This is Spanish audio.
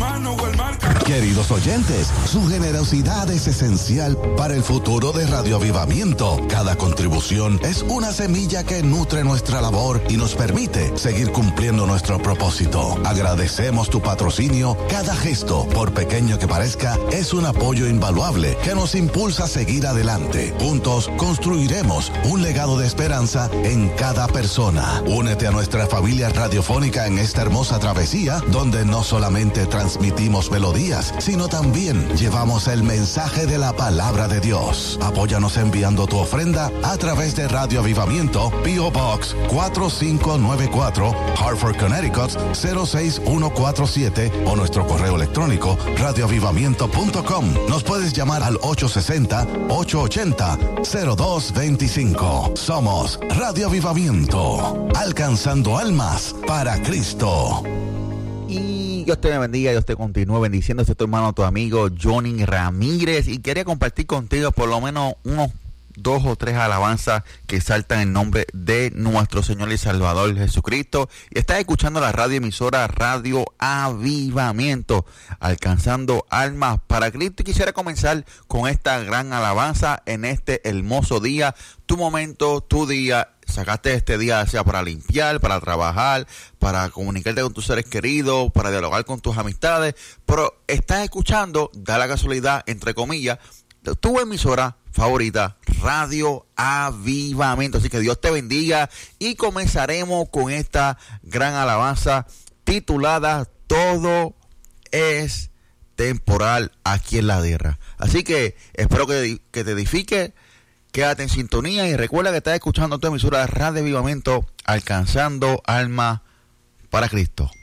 mano o el marca. Queridos oyentes, su generosidad es esencial para el futuro de Radio Avivamiento. Cada contribución es una semilla que nutre nuestra labor y nos permite seguir cumpliendo nuestro propósito. Agradecemos tu patrocinio. Cada gesto, por pequeño que parezca, es un apoyo invaluable que nos impulsa a seguir adelante. Juntos construiremos un legado de esperanza en cada persona. Únete a nuestra familia radiofónica en esta hermosa travesía, donde no solamente transmitimos melodías, sino también llevamos el mensaje de la palabra de Dios. Apóyanos enviando tu ofrenda a través de Radio Avivamiento, P.O. Box 4594, Hartford, Connecticut 06147, o nuestro correo electrónico radioavivamiento.com. Nos puedes llamar al 860-880-0225. Somos Radio Avivamiento, alcanzando almas para Cristo. Y Dios te bendiga, Dios te continúe bendiciendo. Este es tu hermano, tu amigo Johnny Ramírez, y quería compartir contigo por lo menos unos 2 o 3 alabanzas que saltan en nombre de nuestro Señor y Salvador Jesucristo. Y estás escuchando la radioemisora Radio Avivamiento, alcanzando almas para Cristo. Y quisiera comenzar con esta gran alabanza en este hermoso día. Tu momento, tu día. Sacaste este día, sea para limpiar, para trabajar, para comunicarte con tus seres queridos, para dialogar con tus amistades, pero estás escuchando, da la casualidad, entre comillas, tu emisora favorita, Radio Avivamiento. Así que Dios te bendiga, y comenzaremos con esta gran alabanza titulada Todo es temporal aquí en la tierra. Así que espero que te edifique. Quédate en sintonía y recuerda que estás escuchando tu emisora de Radio Avivamiento, alcanzando almas para Cristo.